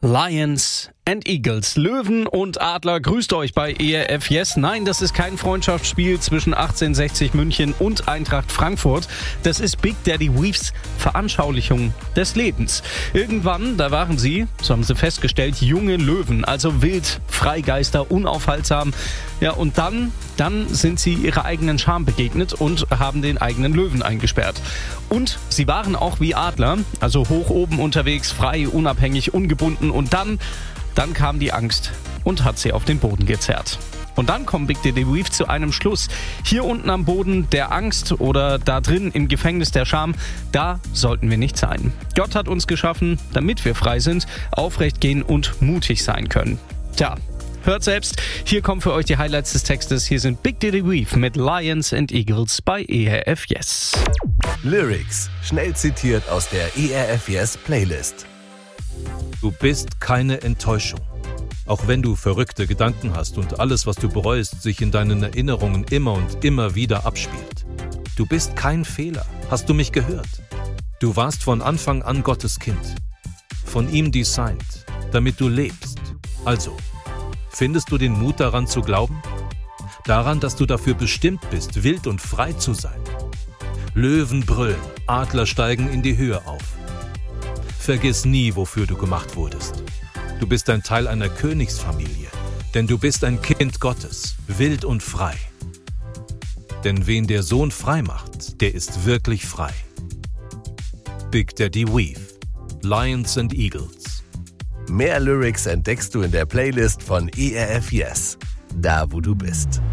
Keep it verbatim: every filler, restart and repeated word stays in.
Lions and Eagles, Löwen und Adler, grüßt euch bei E R F Yes. Nein, das ist kein Freundschaftsspiel zwischen achtzehnhundertsechzig München und Eintracht Frankfurt. Das ist Big Daddy Weaves Veranschaulichung des Lebens. Irgendwann, da waren sie, so haben sie festgestellt, junge Löwen, also wild, Freigeister, unaufhaltsam. Ja, und dann, dann sind sie ihrer eigenen Scham begegnet und haben den eigenen Löwen eingesperrt. Und sie waren auch wie Adler, also hoch oben unterwegs, frei, unabhängig, ungebunden. Und dann, dann kam die Angst und hat sie auf den Boden gezerrt. Und dann kommt Big Daddy Weave zu einem Schluss. Hier unten am Boden der Angst oder da drin im Gefängnis der Scham, da sollten wir nicht sein. Gott hat uns geschaffen, damit wir frei sind, aufrecht gehen und mutig sein können. Tja, hört selbst, hier kommen für euch die Highlights des Textes. Hier sind Big Daddy Weave mit Lions and Eagles bei E R F Yes. Lyrics, schnell zitiert aus der E R F Yes Playlist. Du bist keine Enttäuschung. Auch wenn du verrückte Gedanken hast und alles, was du bereust, sich in deinen Erinnerungen immer und immer wieder abspielt. Du bist kein Fehler. Hast du mich gehört? Du warst von Anfang an Gottes Kind. Von ihm designt, damit du lebst. Also, findest du den Mut daran zu glauben? Daran, dass du dafür bestimmt bist, wild und frei zu sein. Löwen brüllen, Adler steigen in die Höhe auf. Vergiss nie, wofür du gemacht wurdest. Du bist ein Teil einer Königsfamilie, denn du bist ein Kind Gottes, wild und frei. Denn wen der Sohn frei macht, der ist wirklich frei. Big Daddy Weave, Lions and Eagles. Mehr Lyrics entdeckst du in der Playlist von E R F Yes, da wo du bist.